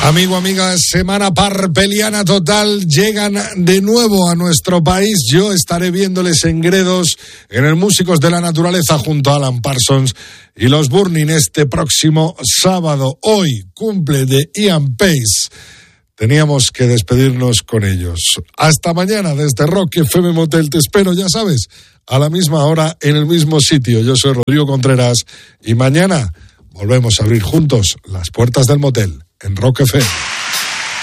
Amigo, amiga, semana parpeliana total, llegan de nuevo a nuestro país. Yo estaré viéndoles en Gredos, en el Músicos de la Naturaleza, junto a Alan Parsons y los Burning este próximo sábado. Hoy, cumple de Ian Pace. Teníamos que despedirnos con ellos. Hasta mañana desde Rock FM Motel. Te espero, ya sabes, a la misma hora, en el mismo sitio. Yo soy Rodrigo Contreras y mañana volvemos a abrir juntos las puertas del motel en Rock FM.